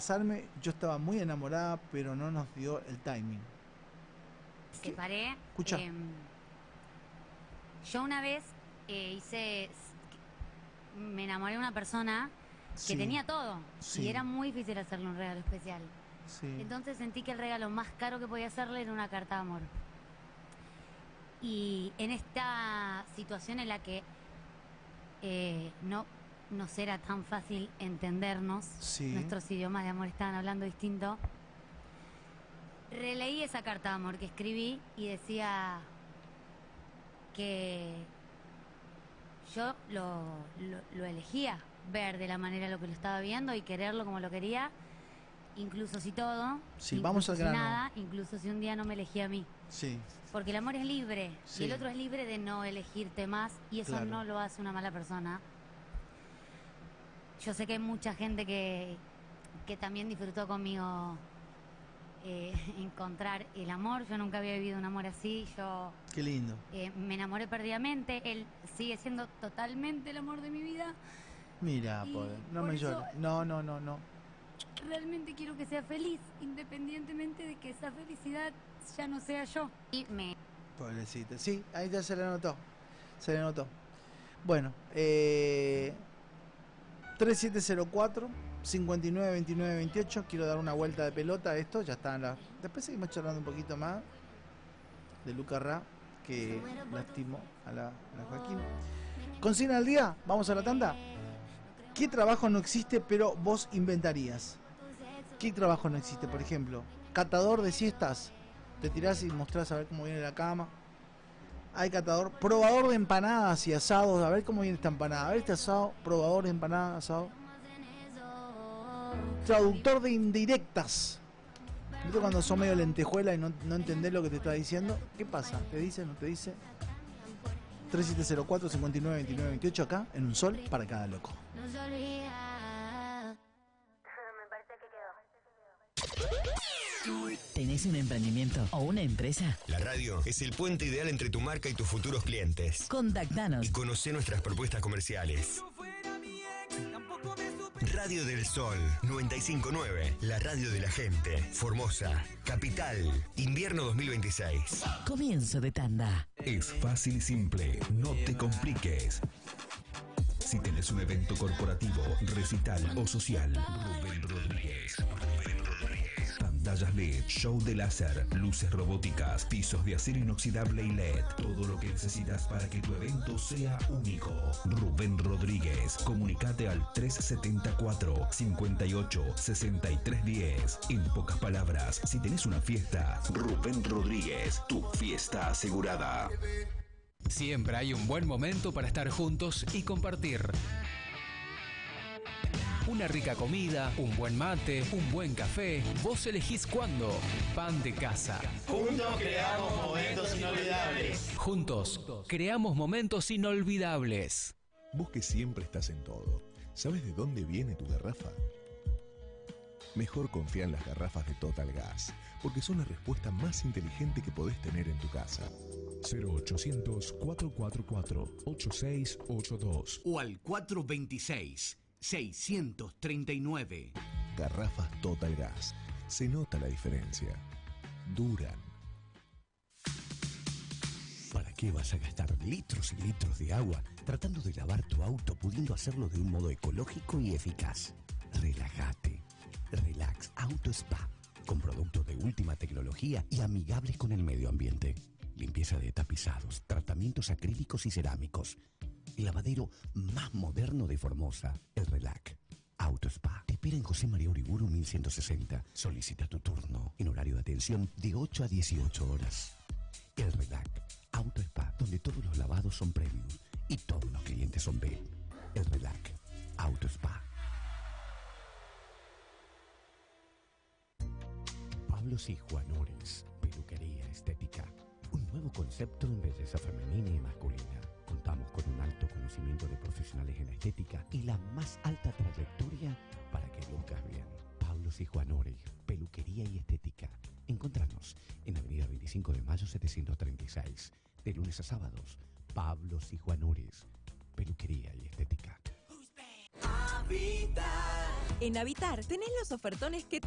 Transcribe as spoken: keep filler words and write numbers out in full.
casarme, yo estaba muy enamorada, pero no nos dio el timing. Separé. Escucha. Eh, yo una vez eh, hice... Me enamoré de una persona que Sí. tenía todo. Sí. Y era muy difícil hacerle un regalo especial. Sí. Entonces sentí que el regalo más caro que podía hacerle era una carta de amor. Y en esta situación en la que eh, no nos era tan fácil entendernos, Sí. nuestros idiomas de amor estaban hablando distinto, releí esa carta de amor que escribí y decía que yo lo, lo, lo elegía ver de la manera en lo que lo estaba viendo y quererlo como lo quería, incluso si todo, Sí, incluso vamos al si grano. nada, incluso si un día no me elegía a mí. Sí. Porque el amor es libre, Sí. y el otro es libre de no elegirte más, y eso Claro. no lo hace una mala persona. Yo sé que hay mucha gente que, que también disfrutó conmigo eh, encontrar el amor. Yo nunca había vivido un amor así. Yo Qué lindo. eh, me enamoré perdidamente. Él sigue siendo totalmente el amor de mi vida. Mira, Y pobre, no por me eso- llores. No, no, no, no. Realmente quiero que sea feliz, independientemente de que esa felicidad ya no sea yo. Y me... Pobrecita. Sí, ahí ya se le notó. Se le notó. Bueno, eh, tres siete cero cuatro, cinco nueve dos nueve dos ocho. Quiero dar una vuelta de pelota a esto. Ya está en la... Después seguimos charlando un poquito más de Luca Ra, que lastimó a la, a la Joaquín. Consigna al día. Vamos a la tanda. ¿Qué trabajo no existe pero vos inventarías? ¿Qué trabajo no existe? Por ejemplo, catador de siestas. Te tirás y mostrás a ver cómo viene la cama. Hay catador, probador de empanadas y asados. A ver cómo viene esta empanada. A ver este asado, probador de empanadas, asado. Traductor de indirectas. ¿Viste cuando sos medio lentejuela y no, no entendés lo que te está diciendo? ¿Qué pasa? ¿Te dice? ¿No te dice? tres siete cero cuatro, cinco nueve dos nueve dos ocho acá en Un Sol para cada loco. No se olvida. Me parece que quedó. ¿Tenés un emprendimiento o una empresa? La radio es el puente ideal entre tu marca y tus futuros clientes. Contactanos. Y conoce nuestras propuestas comerciales. Radio del Sol noventa y cinco punto nueve, la radio de la gente. Formosa, Capital, invierno dos mil veintiséis. Comienzo de tanda. Es fácil y simple, no te compliques. Si tenés un evento corporativo, recital o social, Rubén Rodríguez. Rubén Rodríguez. Pantallas L E D, show de láser, luces robóticas, pisos de acero inoxidable y L E D. Todo lo que necesitas para que tu evento sea único. Rubén Rodríguez. Comunicate al tres siete cuatro, cinco ocho, seis tres uno cero. En pocas palabras, si tenés una fiesta, Rubén Rodríguez, tu fiesta asegurada. Siempre hay un buen momento para estar juntos y compartir. Una rica comida, un buen mate, un buen café. Vos elegís cuándo. Pan de casa. Juntos creamos momentos inolvidables. Juntos creamos momentos inolvidables. Vos que siempre estás en todo, ¿sabes de dónde viene tu garrafa? Mejor confía en las garrafas de Total Gas, porque son la respuesta más inteligente que podés tener en tu casa. cero ochocientos, cuatro cuatro cuatro, ocho seis ocho dos o al cuatro veintiséis, seiscientos treinta y nueve. Garrafas Total Gas. Se nota la diferencia. Duran. ¿Para qué vas a gastar litros y litros de agua tratando de lavar tu auto, pudiendo hacerlo de un modo ecológico y eficaz? Relájate. Relax Auto Spa, con productos de última tecnología y amigables con el medio ambiente. Limpieza de tapizados, tratamientos acrílicos y cerámicos. El lavadero más moderno de Formosa, el Relax Auto Spa. Te espera en José María Uriburu mil ciento sesenta. Solicita tu turno en horario de atención de ocho a dieciocho horas. El Relax Auto Spa, donde todos los lavados son premium y todos los clientes son B. El Relax Auto Spa. Pablos y Juanores, peluquería estética. Un nuevo concepto en belleza femenina y masculina. Contamos con un alto conocimiento de profesionales en la estética y la más alta trayectoria para que luzcas bien. Pablos y Juanores, peluquería y estética. Encontranos en Avenida veinticinco de mayo setecientos treinta y seis. De lunes a sábados, Pablos y Juanores, peluquería y estética. Habitat. En Habitar tenés los ofertones que